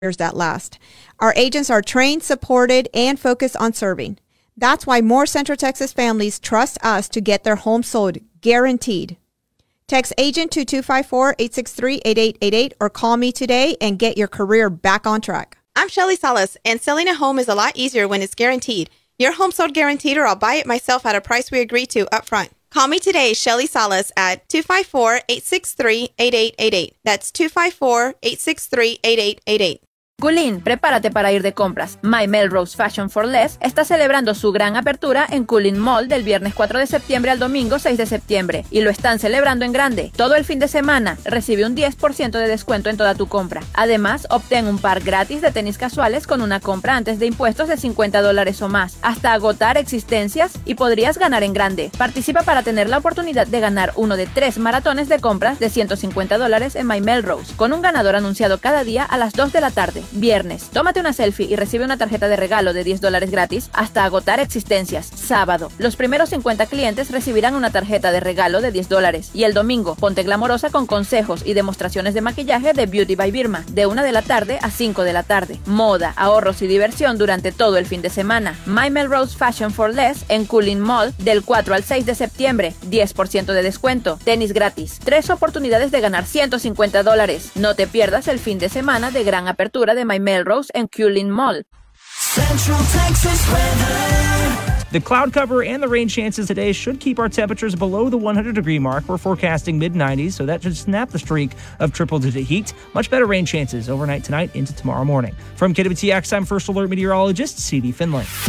that last. Our agents are trained, supported, and focused on serving. That's why more Central Texas families trust us to get their home sold, guaranteed. Text agent to 254-863-8888 or call me today and get your career back on track. I'm Shelly Salas, and selling a home is a lot easier when it's guaranteed. Your home sold guaranteed, or I'll buy it myself at a price we agree to up front. Call me today, Shelly Salas, at 254-863-8888. That's 254-863-8888. Culin, prepárate para ir de compras. My Melrose Fashion for Less está celebrando su gran apertura en Culin Mall del viernes 4 de septiembre al domingo 6 de septiembre. Y lo están celebrando en grande. Todo el fin de semana recibe un 10% de descuento en toda tu compra. Además, obtén un par gratis de tenis casuales con una compra antes de impuestos de $50 o más. Hasta agotar existencias y podrías ganar en grande. Participa para tener la oportunidad de ganar uno de 3 maratones de compras de $150 en My Melrose, con un ganador anunciado cada día a las 2 de la tarde. Viernes, tómate una selfie y recibe una tarjeta de regalo de $10 gratis hasta agotar existencias. Sábado, los primeros 50 clientes recibirán una tarjeta de regalo de $10. Y el domingo, ponte glamorosa con consejos y demostraciones de maquillaje de Beauty by Birma, de 1 de la tarde a 5 de la tarde. Moda, ahorros y diversión durante todo el fin de semana. My Melrose Fashion for Less en Culin Mall del 4 al 6 de septiembre. 10% de descuento. Tenis gratis. 3 oportunidades de ganar $150. No te pierdas el fin de semana de gran apertura de My Melrose en Culin Mall. Central Texas weather. The cloud cover and the rain chances today should keep our temperatures below the 100-degree mark. We're forecasting mid-90s, so that should snap the streak of triple-digit heat. Much better rain chances overnight tonight into tomorrow morning. From KWTX, I'm First Alert Meteorologist CD Finley.